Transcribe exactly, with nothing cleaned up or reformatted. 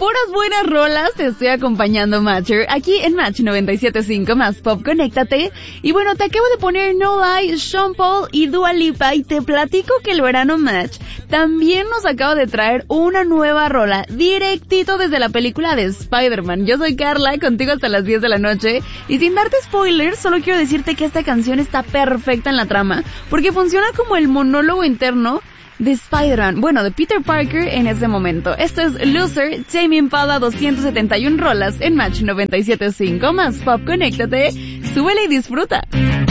puras buenas rolas te estoy acompañando, Matcher, aquí en Match noventa y siete punto cinco más Pop, conéctate. Y bueno, te acabo de poner No Lie, Sean Paul y Dua Lipa, y te platico que el verano Match también nos acaba de traer una nueva rola, directito desde la película de Spider-Man. Yo soy Carla, contigo hasta las diez de la noche, y sin darte spoilers, solo quiero decirte que esta canción está perfecta en la trama, porque funciona como el monólogo interno de Spider-Man, bueno, de Peter Parker en ese momento. Esto es Loser, Tame Impala, doscientas setenta y una rolas en Match noventa y siete punto cinco más Pop, conéctate, súbele y disfruta.